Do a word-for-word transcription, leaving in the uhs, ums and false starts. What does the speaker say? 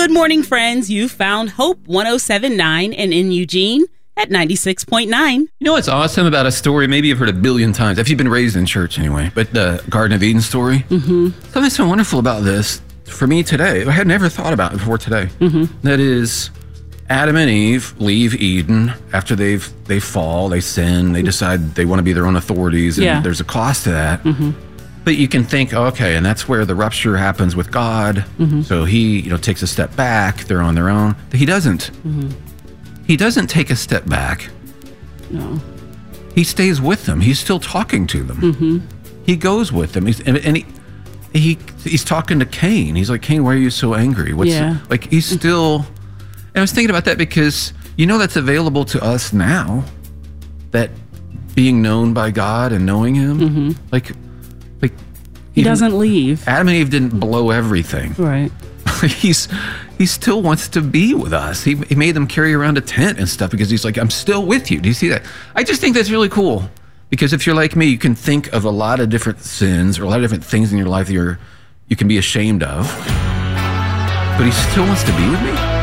Good morning, friends. You found Hope one oh seven point nine and in Eugene at ninety-six point nine. You know what's awesome about a story? Maybe you've heard a billion times, if you've been raised in church anyway, but the Garden of Eden story. Mm-hmm. Something so wonderful about this for me today, I had never thought about it before today. Mm-hmm. That is, Adam and Eve leave Eden after they've they fall, they sin, they decide they want to be their own authorities, and Yeah. there's a cost to that. Mm-hmm. But you can think, okay, and that's where the rupture happens with God. Mm-hmm. So he, you know, takes a step back. They're on their own. He doesn't. Mm-hmm. He doesn't take a step back. No. He stays with them. He's still talking to them. Mm-hmm. He goes with them. He's, and and he, he he's talking to Cain. He's like, Cain, why are you so angry? What's Yeah. like? He's still. And I was thinking about that because you know that's available to us now. That being known by God and knowing Him, Mm-hmm. like, like He even doesn't leave. Adam and Eve didn't blow everything. Right. he's he still wants to be with us. He, he made them carry around a tent and stuff because he's like, I'm still with you. Do you see that? I just think that's really cool because if you're like me, you can think of a lot of different sins or a lot of different things in your life that you're you can be ashamed of, but he still wants to be with me.